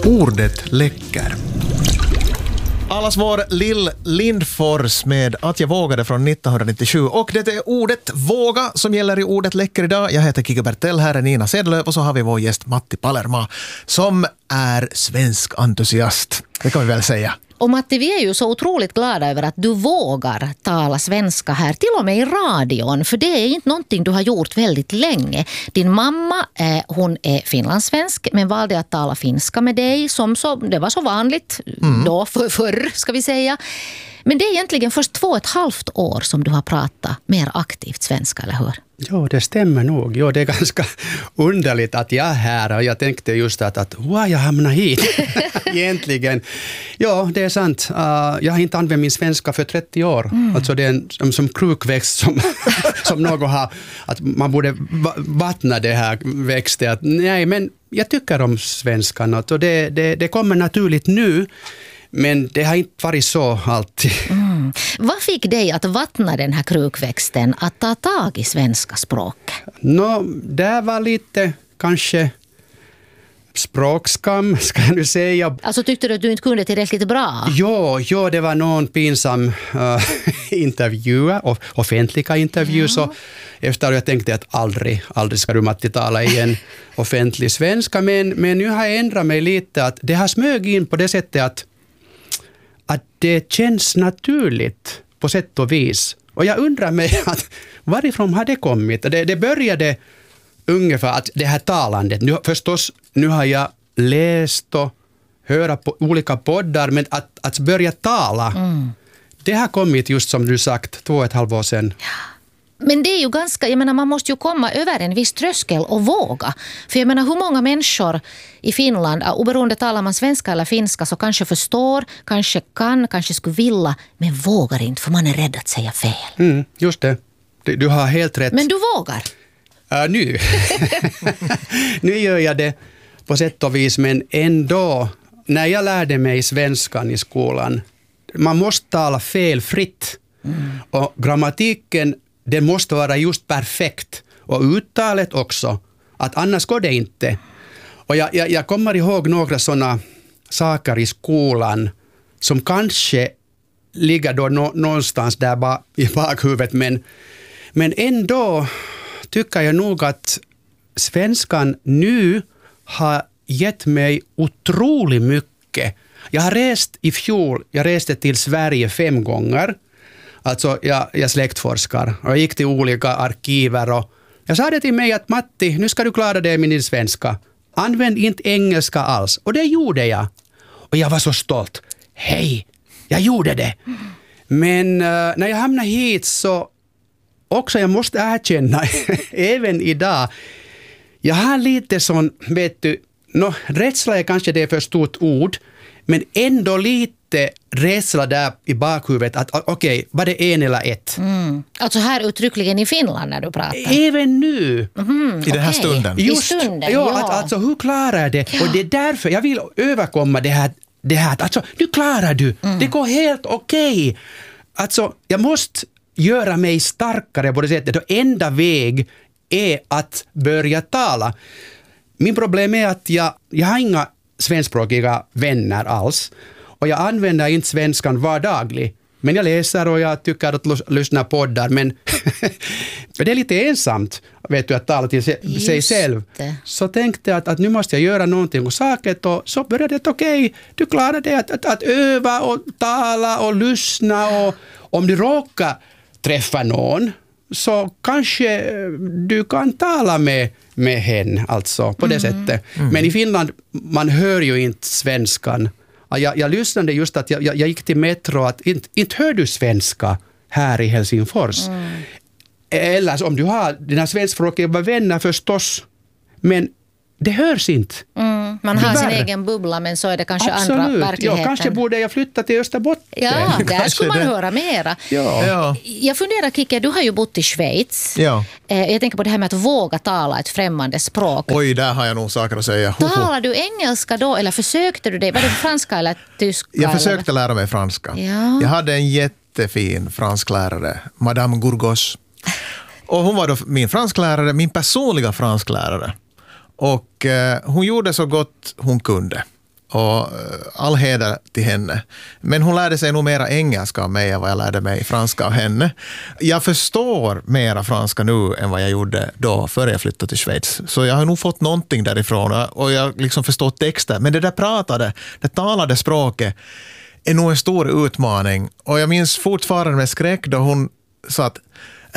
Ordet läcker. Allas vår Lill Lindfors med Att jag vågade från 1997. Och det är ordet våga som gäller i ordet läcker idag. Jag heter Kika Bertell, här är Nina Sedlöv och så har vi vår gäst Matti Palerma som är svensk entusiast. Det kan vi väl säga. Och Matti, vi är ju så otroligt glada över att du vågar tala svenska här, till och med i radion, för det är inte någonting du har gjort väldigt länge. Din mamma, hon är finlandssvensk, men valde att tala finska med dig, det var så vanligt då förr, ska vi säga. Men det är egentligen först 2,5 år som du har pratat mer aktivt svenska, eller hur? Ja, det stämmer nog. Ja, det är ganska underligt att jag är här och jag tänkte just att wow, jag hamnar hit. Egentligen. Ja, det är sant. Jag har inte använt min svenska för 30 år. Alltså det är en som krukväxt som någon har, att man borde vattna det här växten. Nej, men jag tycker om svenskan och det kommer naturligt nu. Men det har inte varit så alltid. Vad fick dig att vattna den här krukväxten, att ta tag i svenska språket? Det var lite kanske språkskam, ska jag nu säga. Alltså tyckte du att du inte kunde tillräckligt bra? Ja, det var någon pinsam intervju, offentliga intervju. Så efter jag tänkte att aldrig ska du Matti tala i en offentlig svenska. Men nu har jag ändrat mig lite. Att det har smög in på det sättet att det känns naturligt på sätt och vis. Och jag undrar mig att varifrån har det kommit? Det började ungefär att det här talandet. Nu har jag läst och hört på olika poddar, men att börja tala, det har kommit just som du sagt 2,5 år sedan. Ja. Men det är ju ganska, jag menar, man måste ju komma över en viss tröskel och våga. För jag menar, hur många människor i Finland, oberoende talar man svenska eller finska, så kanske förstår, kanske kan, kanske skulle vilja, men vågar inte för man är rädd att säga fel. Just det. Du har helt rätt. Men du vågar? Nu. Nu gör jag det på sätt och vis, men ändå, när jag lärde mig svenskan i skolan, man måste tala felfritt. Och grammatiken, det måste vara just perfekt. Och uttalet också. Att annars går det inte. Och jag kommer ihåg några sådana saker i skolan som kanske ligger då någonstans där i bakhuvudet. Men ändå tycker jag nog att svenskan nu har gett mig otroligt mycket. Jag har rest i fjol, jag reste till Sverige 5 gånger. Alltså jag släktforskar och jag gick till olika arkiver och jag sa det till mig att Matti, nu ska du klara det med din svenska. Använd inte engelska alls. Och det gjorde jag. Och jag var så stolt. Hej, jag gjorde det. Men när jag hamnade hit så också jag måste erkänna, även idag, jag har lite sån, vet du, rädsla är kanske det för stort ord, men ändå lite rädsla där i bakhuvudet att okej, var det 1 eller 1? Alltså här uttryckligen i Finland när du pratar? Även nu. I den här stunden. Just, I stunden, ja. Alltså hur klarar jag det? Ja. Och det är därför jag vill överkomma det här alltså nu klarar du. Det går helt okej. Alltså jag måste göra mig starkare på det sättet. Och enda väg är att börja tala. Min problem är att jag har inga svenskspråkiga vänner alls. Och jag använder inte svenskan vardagligt. Men jag läser och jag tycker att lyssna poddar. Men det är lite ensamt, vet du, att tala till sig själv. Så tänkte jag att nu måste jag göra någonting och saket. Och så började det okej, du klarar det att öva och tala och lyssna. Och om du råkar träffa någon så kanske du kan tala med henne alltså på det sättet. Men i Finland, man hör ju inte svenskan. Jag lyssnade just att jag gick till metro att inte hör du svenska här i Helsingfors. Eller om du har dina svenskspråkiga vänner förstås, men det hörs inte. Man har sin egen bubbla, men så är det kanske absolut. Andra verkligheten. Ja, kanske borde jag flytta till Österbotten. Ja, där skulle man höra mera. Ja. Jag funderar, Kike, du har ju bott i Schweiz. Ja. Jag tänker på det här med att våga tala ett främmande språk. Oj, där har jag nog saker att säga. Talar du engelska då, eller försökte du det? Var det franska eller tyska? Jag försökte lära mig franska. Ja. Jag hade en jättefin fransklärare, Madame Gourgos. Och hon var då min fransklärare, min personliga fransklärare. Och hon gjorde så gott hon kunde. och all heder till henne. Men hon lärde sig nog mera engelska av mig än vad jag lärde mig franska av henne. Jag förstår mera franska nu än vad jag gjorde då före jag flyttade till Schweiz. Så jag har nog fått någonting därifrån och jag liksom förstår texter. Men det där det talade språket är nog en stor utmaning. Och jag minns fortfarande med skräck då hon sa att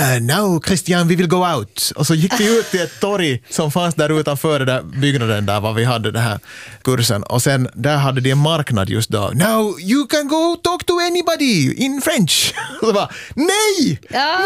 now Christian, we will go out. Och så gick vi ut till ett torg som fanns där utanför den där byggnaden där var vi hade den här kursen. Och sen där hade de en marknad just då. Now you can go talk to anybody in French. Och så bara, nej!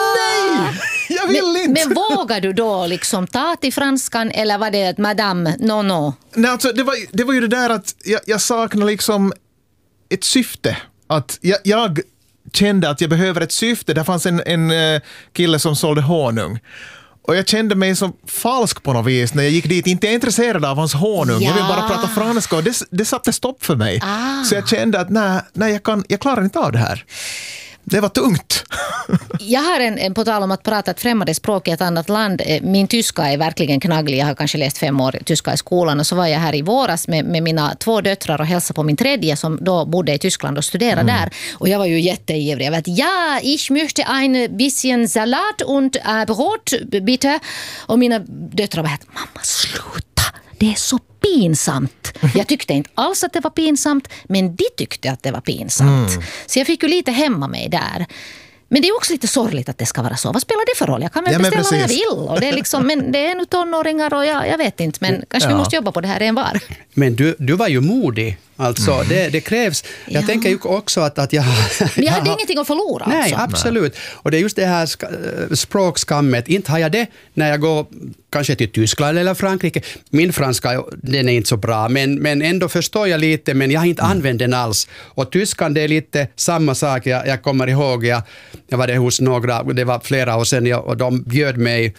Nej! Jag vill inte! Men vågar du då liksom ta till franskan eller var det att madame, no? Nej, alltså, det var ju det där att jag saknar liksom ett syfte. Att jag kände att jag behöver ett syfte. Det fanns en kille som sålde honung. Och jag kände mig så falsk på något vis när jag gick dit. Inte intresserad av hans honung. Ja. Jag vill bara prata franska och det satte stopp för mig. Så jag kände att nej, jag klarar inte av det här. Det var tungt. Jag har en på tal om att prata ett främmande språk i ett annat land. Min tyska är verkligen knagglig. Jag har kanske läst 5 år tyska i skolan. Och så var jag här i våras med mina 2 döttrar och hälsade på min 3:e som då bodde i Tyskland och studerade där. Och jag var ju jätteivrig. Jag vet, ja, ich möchte ein bisschen Salat und Brot, bitte. Och mina döttrar var helt, mamma, sluta. Det är så pinsamt. Jag tyckte inte alls att det var pinsamt, men de tyckte att det var pinsamt. Så jag fick ju lite hämma mig där. Men det är också lite sorgligt att det ska vara så. Vad spelar det för roll? Jag kan väl beställa vad jag vill. Och det är liksom, men det är nu tonåringar och jag vet inte. Men kanske vi måste jobba på det här en var. Men du var ju modig. Alltså, det krävs. Jag tänker ju också att jag... Men jag hade ingenting att förlora. Nej, alltså. Absolut. Och det är just det här språkskammet. Inte har jag det när jag går kanske till Tyskland eller Frankrike. Min franska, den är inte så bra. Men ändå förstår jag lite, men jag har inte använt den alls. Och tyskan, det är lite samma sak. Jag kommer ihåg, jag var det hos några, det var flera år sedan, och de bjöd mig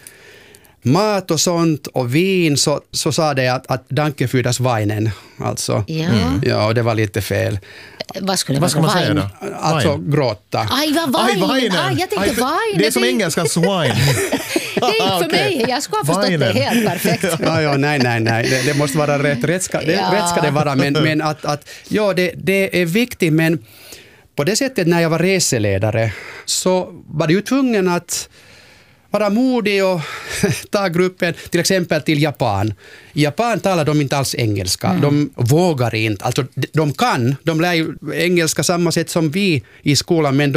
mat och sånt och vin, så sa det att danke für das Weinen. Alltså, ja, och det var lite fel. Vad skulle man säga då? Alltså gråta. Aj, vad wine. Aj, jag tänkte wine. Det är som engelskans wine. Det är inte för mig. Jag skulle ha förstått det helt perfekt. Ja, nej. Det måste vara rätt. Rätt ska det vara. Men att det är viktigt. Men på det sättet när jag var reseledare så var det ju tvungen att vara modig och ta gruppen till exempel till Japan. I Japan talar de inte alls engelska. De vågar inte. Alltså, de lär ju engelska samma sätt som vi i skolan, men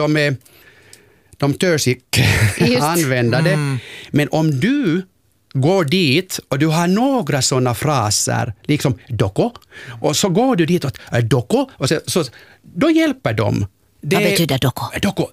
de törs inte använda det. Men om du går dit och du har några sådana fraser, liksom doko, och så går du dit och doko, och så då hjälper de. Vad betyder doko? Doko.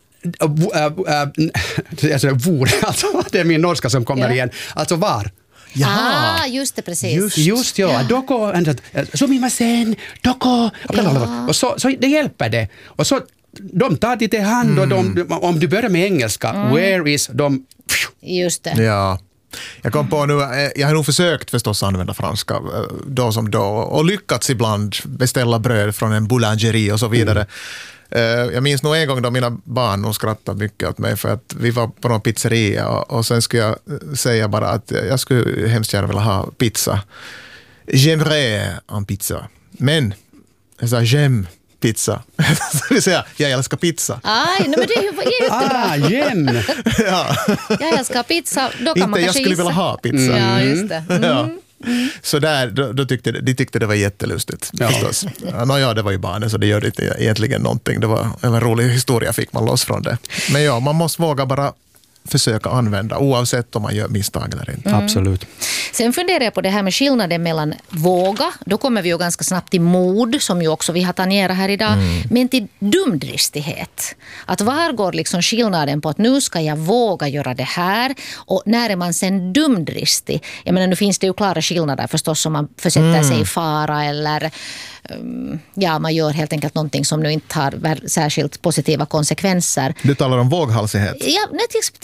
Alltså, det är min norska som kommer igen. Alltså var. Ja, just det, precis. Just doko, sumimasen, doko. Och så det hjälper det. Och så de tar dig till hand och om du börjar med engelska, where is de? Just det. Ja. Jag kom på nu, jag har nog försökt förstås använda franska då som då och lyckats ibland beställa bröd från en boulangerie och så vidare. Jag minns nog en gång då mina barn skrattade mycket åt mig för att vi var på någon pizzeria och sen skulle jag säga bara att jag skulle hemskt gärna vilja ha pizza. J'aimerais en pizza. Men jag sa j'aime pizza. Så vill säga, jag älskar pizza. Aj, men det är ju jättebra. Jämn. Ja. Jag älskar pizza. Då kan inte man jag skulle vilja ha pizza. Ja, just det. Ja. Så där, då tyckte det var jättelustigt. Förstås. Ja, det var ju barnen så det gör inte egentligen någonting. Det var en rolig historia, fick man loss från det. Men ja, man måste våga bara försöka använda oavsett om man gör misstag eller inte. Absolut. Sen funderar jag på det här med skillnaden mellan våga, då kommer vi ju ganska snabbt till mod som ju också vi har tangerat här idag, men till dumdristighet. Att var går liksom skillnaden på att nu ska jag våga göra det här och när är man sen dumdristig? Jag menar, nu finns det ju klara skillnader förstås om man försätter sig i fara eller man gör helt enkelt någonting som nu inte har särskilt positiva konsekvenser. Du talar om våghalsighet. Ja,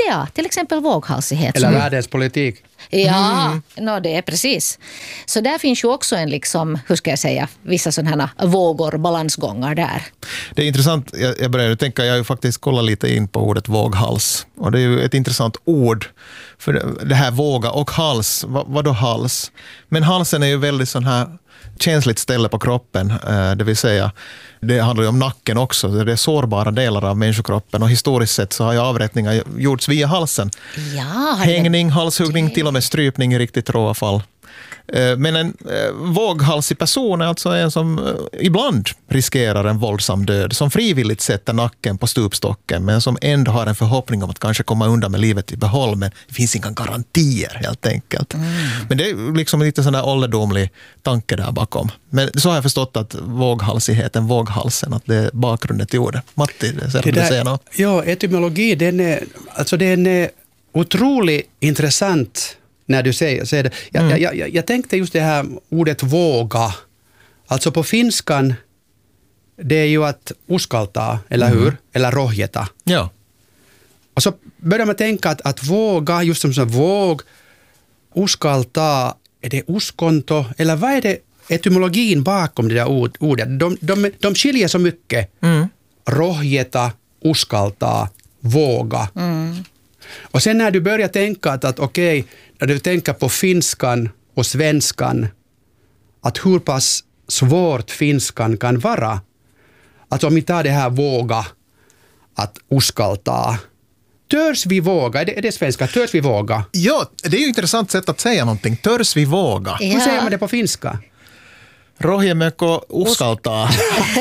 Ja, till exempel våghalsighet. Eller världens politik. Ja, det är precis. Så där finns ju också en liksom, hur ska jag säga, vissa sådana här vågor, balansgångar där. Det är intressant, jag börjar tänka, jag har ju faktiskt kollat lite in på ordet våghals. Och det är ju ett intressant ord. För det här våga och hals, vad då hals? Men halsen är ju väldigt sån här känsligt ställe på kroppen, det vill säga det handlar ju om nacken också, det är sårbara delar av människokroppen och historiskt sett så har ju avrättningar gjorts via halsen. Ja, hängning, halshuggning, till och med strypning i riktigt råa fall. Men en våghalsig person är alltså en som ibland riskerar en våldsam död, som frivilligt sätter nacken på stupstocken men som ändå har en förhoppning om att kanske komma undan med livet i behåll, men det finns inga garantier helt enkelt. Men det är liksom lite sån där ålderdomlig tanke där bakom. Men så har jag förstått att våghalsigheten, våghalsen, att det är bakgrunden till ordet. Matti, det ser du säga något? Ja, etymologi, den är otroligt intressant när du säger det. Jag tänkte just det här ordet våga. Alltså på finskan, det är ju att uskalta, eller hur? Eller rohjeta. Ja. Och så börjar man tänka att våga, just som våg, uskalta, är det uskonto? Eller vad är det etymologin bakom det där ordet? De skiljer så mycket. Rohjeta, uskalta, våga. Och sen när du börjar tänka att okej, när du tänker på finskan och svenskan, att hur pass svårt finskan kan vara. Alltså om vi tar det här våga, att uskalta. Törs vi våga? Är det svenska? Törs vi våga? Ja, det är ju ett intressant sätt att säga någonting. Törs vi våga? Ja. Hur säger man det på finska? Rohjemmeko uskaltaa.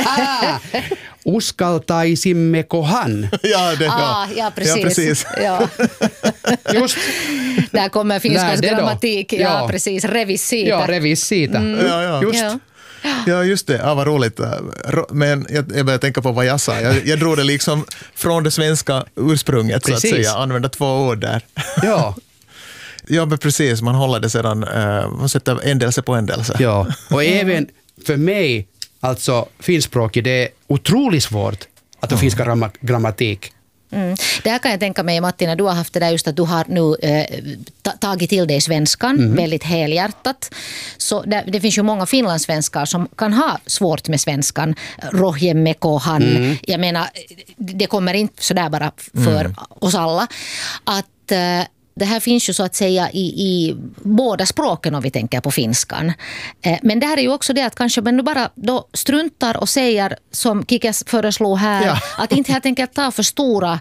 Uskaltaisimmekohan. Ja, precis. Ja, precis. Ja. Just. Där kommer finskans grammatik. Ja, precis. Revis siitä. Ja, revis siitä. Just. Ja. Ja, just det. Ja, vad roligt. Men jag började tänka på vad jag sa. Jag drog det liksom från det svenska ursprunget, så att säga. Använda 2 ord där. Ja. Ja, men precis. Man håller det sedan, man sätter ändelse på ändelse. Ja, och även för mig, alltså finskspråkigt, det är otroligt svårt att få finska grammatik. Det här kan jag tänka mig, Matti, när du har haft det där just att du har nu tagit till dig svenskan väldigt helhjärtat. Så det finns ju många finlandssvenskar som kan ha svårt med svenskan. Rohjemmekohan. Jag menar, det kommer inte sådär bara för oss alla. Att det här finns ju så att säga i båda språken om vi tänker på finskan. Men det här är ju också det att kanske man nu bara då struntar och säger som Kikas föreslog här, att inte helt enkelt ha för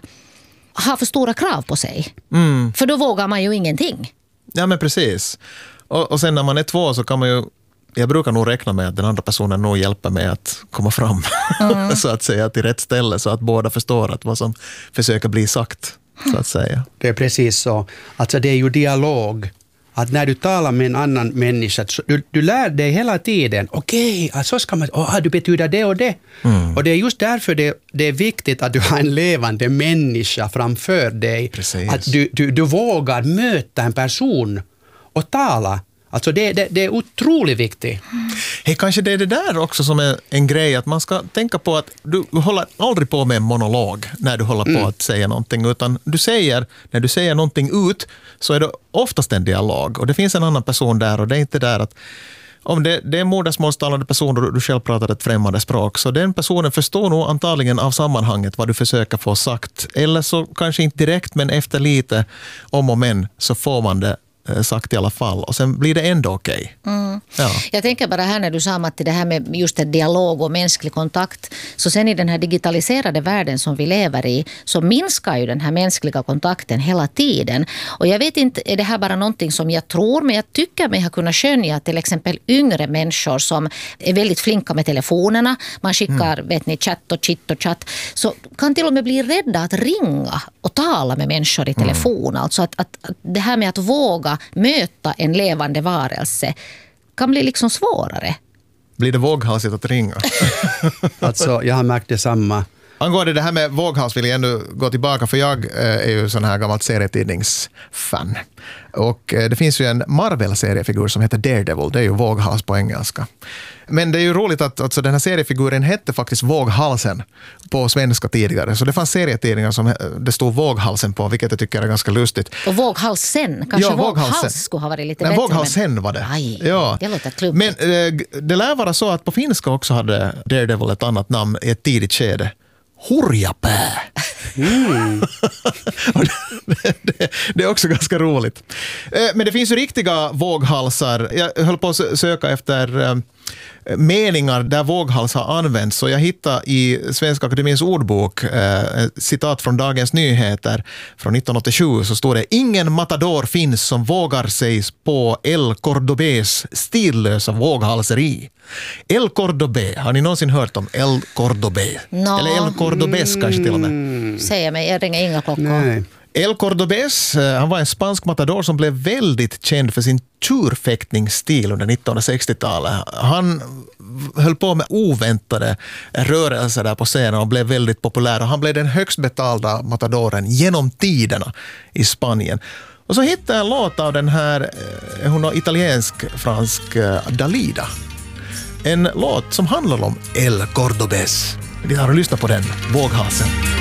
stora krav på sig. För då vågar man ju ingenting. Ja, men precis. Och sen när man är 2 så kan man ju, jag brukar nog räkna med att den andra personen nog hjälper mig att komma fram så att säga till rätt ställe så att båda förstår att vad som försöker bli sagt. Så att säga. Det är precis så. Alltså det är ju dialog. Att när du talar med en annan människa, du lär dig hela tiden. Okej, så ska man, du betyder det och det. Och det är just därför det är viktigt att du har en levande människa framför dig. Precis. Att du vågar möta en person och tala. Alltså det är otroligt viktigt. Hej, kanske det är det där också som är en grej, att man ska tänka på att du håller aldrig på med en monolog när du håller på att säga någonting, utan när du säger någonting ut så är det oftast en dialog och det finns en annan person där och det är inte där att om det är en modersmålstalande person och du själv pratar ett främmande språk, så den personen förstår nog antagligen av sammanhanget vad du försöker få sagt, eller så kanske inte direkt men efter lite om och men så får man det sagt i alla fall. Och sen blir det ändå okej. Ja. Jag tänker bara här när du sa att det här med just en dialog och mänsklig kontakt, så sen i den här digitaliserade världen som vi lever i så minskar ju den här mänskliga kontakten hela tiden. Och jag vet inte, är det här bara någonting som jag tror, men jag tycker mig ha kunnat skönja till exempel yngre människor som är väldigt flinka med telefonerna. Man skickar, vet ni, chatt och chit och chatt. Så kan till och med bli rädda att ringa och tala med människor i telefon. Alltså att det här med att våga möta en levande varelse kan bli liksom svårare. Blir det våghalsigt att ringa? Alltså, jag har märkt detsamma. Angående det här med våghals vill jag ännu gå tillbaka, för jag är ju sån här gammalt serietidningsfan. Och det finns ju en Marvel-seriefigur som heter Daredevil, det är ju våghals på engelska. Men det är ju roligt att alltså, den här seriefiguren hette faktiskt Våghalsen på svenska tidigare. Så det fanns serietidningar som det stod Våghalsen på, vilket jag tycker är ganska lustigt. Och Våghalsen, kanske Våghals skulle ha varit lite bättre. Våghalsen var det. Aj, ja. Det låter klubbigt. Men det lär vara så att på finska också hade Daredevil ett annat namn i ett tidigt skede. Hurjapää. Det är också ganska roligt. Men det finns ju riktiga våghalsar. Jag höll på att söka efter meningar där våghals har använts. Så jag hittade i Svenska Akademiens ordbok citat från Dagens Nyheter från 1987, så står det: ingen matador finns som vågar sig på El Cordobés stillösa våghalseri. El Cordobé, har ni någonsin hört om El Cordobé? No. Eller El Cordobés kanske till och med. Säger mig, jag ringer inga klockor. Nej. El Cordobés, han var en spansk matador som blev väldigt känd för sin tjurfäktningsstil under 1960-talet. Han höll på med oväntade rörelser där på scenen och blev väldigt populär. Och han blev den högst betalda matadoren genom tiderna i Spanien. Och så hittade jag en låt av den här, hon har italiensk-fransk Dalida. En låt som handlar om El Cordobés. Vi har lyssnat på den, Våghalsen.